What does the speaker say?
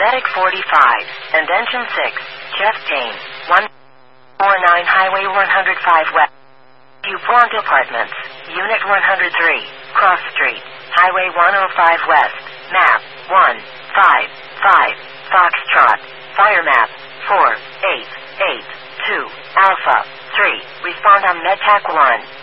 Medic 45, Indention 6, Chest Pain, 149 Highway 105 West. DuPont Apartments, Unit 103, Cross Street, Highway 105 West, Map 155, Foxtrot, Fire Map 4882, Alpha 3, respond on MedTac 1.